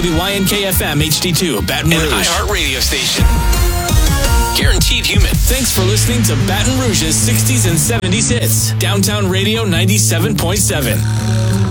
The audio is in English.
WYNK-FM HD2, Baton Rouge. An iHeart radio station. Guaranteed human. Thanks for listening to Baton Rouge's 60s and 70s hits. Downtown Radio 97.7.